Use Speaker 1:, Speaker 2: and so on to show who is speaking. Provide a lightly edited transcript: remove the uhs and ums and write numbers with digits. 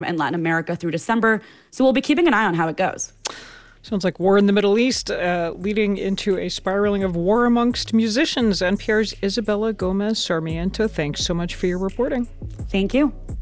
Speaker 1: and Latin America through December. So we'll be keeping an eye on how it goes.
Speaker 2: Sounds like war in the Middle East, leading into a spiraling of war amongst musicians. NPR's Isabella Gomez Sarmiento, thanks so much for your reporting.
Speaker 1: Thank you.